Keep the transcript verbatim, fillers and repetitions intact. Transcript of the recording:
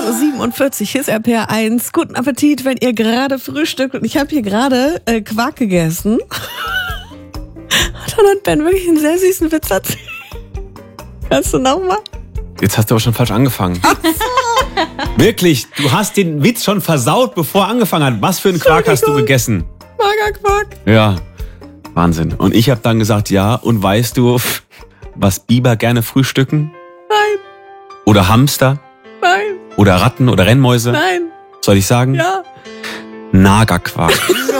Uhr siebenundvierzig, hier ist R P R eins. Guten Appetit, wenn ihr gerade frühstückt. Und ich habe hier gerade äh, Quark gegessen. Und dann hat Ben wirklich einen sehr süßen Witz erzählt. Kannst du nochmal? Jetzt hast du aber schon falsch angefangen. Wirklich, du hast den Witz schon versaut, bevor er angefangen hat. Was für einen Quark hast du gegessen? Magerquark. Ja, Wahnsinn. Und ich habe dann gesagt, ja, und weißt du, was Biber gerne frühstücken? Nein, Oder Hamster? nein, Oder Ratten oder Rennmäuse? nein. Soll ich sagen? Ja. Nagerquark.